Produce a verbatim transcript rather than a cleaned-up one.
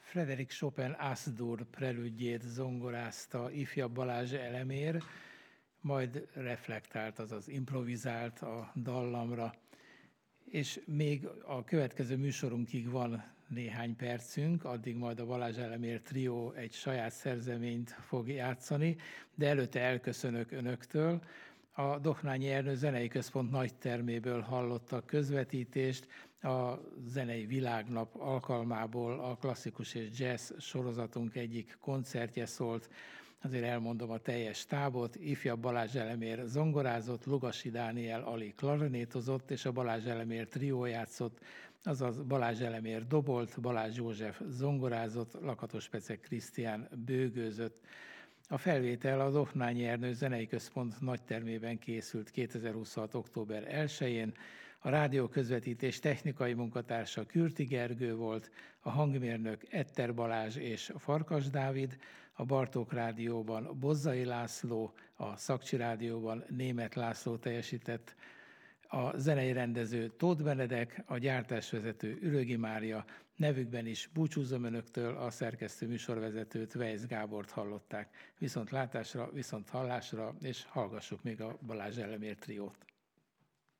Frédéric Chopin As-dur prelüdjét zongorázta ifjabb Balázs Elemér, majd reflektált, azaz improvizált a dallamra. És még a következő műsorunkig van néhány percünk, addig majd a Balázs Elemér trió egy saját szerzeményt fog játszani, de előtte elköszönök önöktől. A Dohnányi Ernő Zenei Központ nagy terméből hallottak közvetítést, a Zenei Világnap alkalmából a klasszikus és jazz sorozatunk egyik koncertje szólt. Azért elmondom a teljes tábot: ifjabb Balázs Elemér zongorázott, Lugasi Dániel Ali klarinétozott, és a Balázs Elemér trió játszott, azaz Balázs Elemér dobolt, Balázs József zongorázott, Lakatos Pecek Krisztián bőgőzött. A felvétel a Dohnányi Ernő Zenei Központ nagytermében készült kétezer-huszonhat. október elsején. A rádióközvetítés technikai munkatársa Kürti Gergő volt, a hangmérnök Etter Balázs és Farkas Dávid, a Bartók Rádióban Bozzai László, a Szakcsi Rádióban Németh László teljesített, a zenei rendező Tóth Benedek, a gyártásvezető Ürögi Mária, nevükben is búcsúzom önöktől, a szerkesztő műsorvezetőt, Weisz Gábort hallották. Viszont látásra, viszont hallásra, és hallgassuk még a Balázs Elemér triót.